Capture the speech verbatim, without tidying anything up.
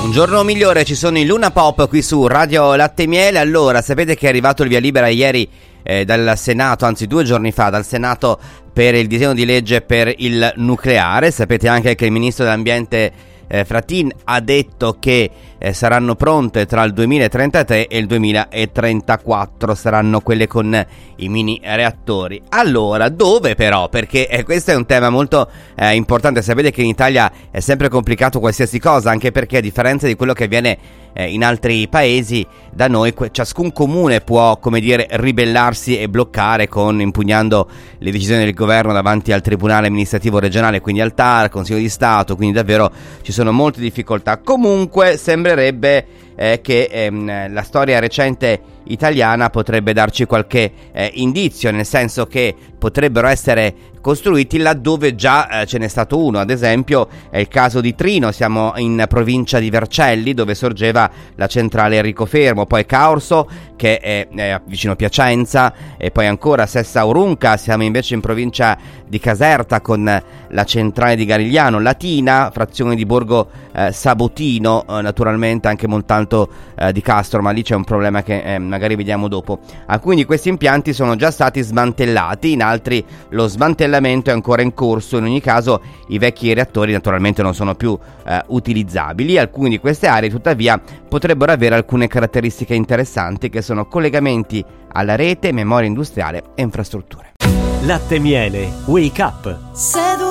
Un giorno migliore, ci sono i Luna Pop qui su Radio Latte e Miele. Allora, sapete che è arrivato il via libera ieri eh, dal Senato, anzi due giorni fa, dal Senato per il disegno di legge per il nucleare. Sapete anche che il ministro dell'ambiente eh, Fratin ha detto che eh, saranno pronte tra il duemilatrentatré e il duemilatrentaquattro, saranno quelle con i mini reattori. Allora, dove però? Perché eh, questo è un tema molto eh, importante. Sapete che in Italia è sempre complicato qualsiasi cosa, anche perché a differenza di quello che avviene eh, in altri paesi, da noi que- ciascun comune può, come dire, ribellarsi e bloccare con impugnando le decisioni del governo davanti al Tribunale amministrativo regionale, quindi al T A R, Consiglio di Stato, quindi davvero ci sono molte difficoltà. Comunque sembrerebbe eh, che ehm, la storia recente italiana potrebbe darci qualche eh, indizio, nel senso che potrebbero essere costruiti laddove già eh, ce n'è stato uno. Ad esempio è il caso di Trino, siamo in provincia di Vercelli, dove sorgeva la centrale Enrico Fermo, poi Caorso che è, è vicino Piacenza, e poi ancora Sessa Aurunca, siamo invece in provincia di Caserta con la centrale di Garigliano, Latina, frazione di Borgo eh, Sabotino, eh, naturalmente anche Montalto eh, di Castro, ma lì c'è un problema che eh, magari vediamo dopo. Alcuni di questi impianti sono già stati smantellati, in altri lo smantellamento è ancora in corso. In ogni caso i vecchi reattori naturalmente non sono più eh, utilizzabili. Alcune di queste aree tuttavia potrebbero avere alcune caratteristiche interessanti, che sono collegamenti alla rete, memoria industriale e infrastrutture. Latte e Miele, Wake Up.